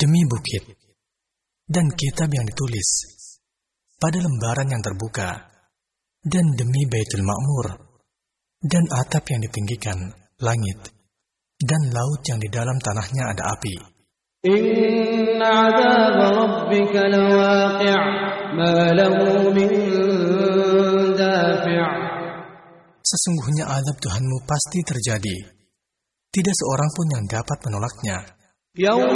demi bukit dan kitab yang ditulis pada lembaran yang terbuka, dan demi Baitul Ma'mur dan atap yang ditinggikan langit dan laut yang di dalam tanahnya ada api. Inna 'adzab rabbika lawaqi' ma lahu min dafi'. Sesungguhnya azab Tuhanmu pasti terjadi, tidak seorang pun yang dapat menolaknya.